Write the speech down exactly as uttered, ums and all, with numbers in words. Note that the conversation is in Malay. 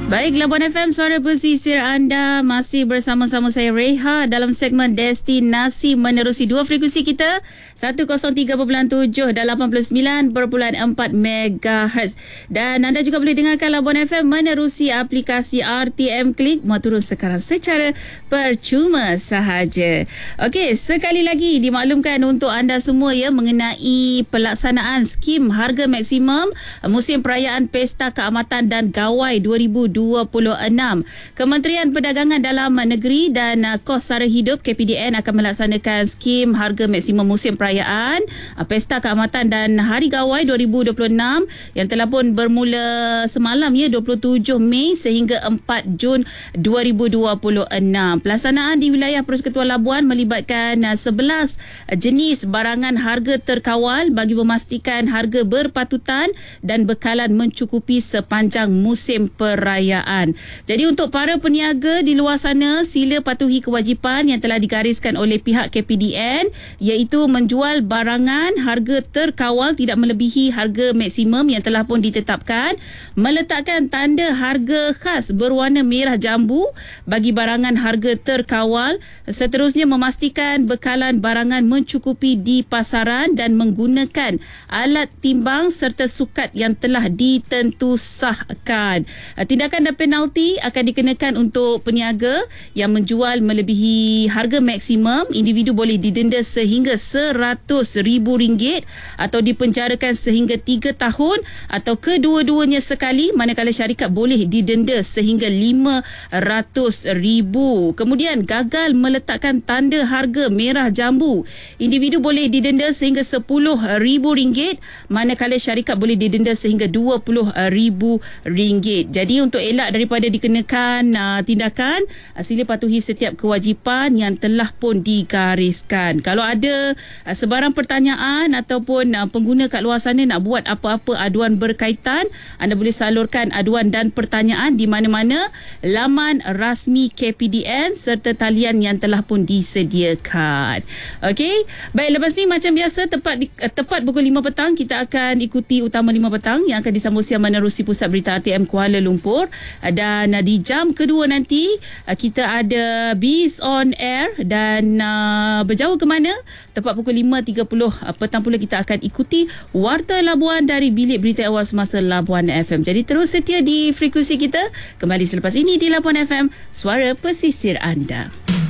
Baik, Labuan F M, suara pesisir anda. Masih bersama-sama saya Reha dalam segmen Destinasi Menerusi. Dua frekuensi kita, seratus tiga perpuluhan tujuh dan lapan puluh sembilan perpuluhan empat megahertz. Dan anda juga boleh dengarkan Labuan F M menerusi aplikasi R T M Klik. Muat turun sekarang secara percuma sahaja. Okey, sekali lagi dimaklumkan untuk anda semua ya mengenai pelaksanaan skim harga maksimum musim perayaan Pesta Keamatan dan Gawai dua ribu dua puluh enam. Kementerian Perdagangan Dalam Negeri dan Kos Sara Hidup K P D N akan melaksanakan skim harga maksimum musim perayaan Pesta Keamatan dan Hari Gawai dua ribu dua puluh enam yang telah pun bermula semalam ya, dua puluh tujuh Mei sehingga empat Jun dua ribu dua puluh enam. Pelaksanaan di wilayah Persekutuan Labuan melibatkan sebelas jenis barangan harga terkawal bagi memastikan harga berpatutan dan bekalan mencukupi sepanjang musim perayaan. Jadi untuk para peniaga di luar sana, sila patuhi kewajipan yang telah digariskan oleh pihak K P D N, iaitu menjual barangan harga terkawal tidak melebihi harga maksimum yang telah pun ditetapkan, meletakkan tanda harga khas berwarna merah jambu bagi barangan harga terkawal, seterusnya memastikan bekalan barangan mencukupi di pasaran dan menggunakan alat timbang serta sukat yang telah ditentusahkan. Tindakan dan penalti akan dikenakan untuk peniaga yang menjual melebihi harga maksimum. Individu boleh didenda sehingga seratus ribu ringgit atau dipenjarakan sehingga tiga tahun atau kedua-duanya sekali, manakala syarikat boleh didenda sehingga lima ratus ribu. Kemudian gagal meletakkan tanda harga merah jambu, individu boleh didenda sehingga sepuluh ribu ringgit, manakala syarikat boleh didenda sehingga dua puluh ribu ringgit. Jadi untuk elak daripada dikenakan uh, tindakan, uh, sila patuhi setiap kewajipan yang telah pun digariskan. Kalau ada uh, sebarang pertanyaan ataupun uh, pengguna kat luar sana nak buat apa-apa aduan berkaitan, anda boleh salurkan aduan dan pertanyaan di mana-mana laman rasmi K P D N serta talian yang telah pun disediakan. Okey, baik, lepas ni macam biasa tepat di, uh, tepat pukul lima petang kita akan ikuti Utama lima petang yang akan disambung siang menerusi Pusat Berita R T M Kuala Lumpur. Dan di jam kedua nanti kita ada Biz on Air dan uh, berjauh ke mana? Tepat pukul lima tiga puluh petang pula kita akan ikuti Warta Labuan dari Bilik Berita Awal Semasa Labuan F M. Jadi terus setia di frekuensi kita. Kembali selepas ini di Labuan F M, suara pesisir anda.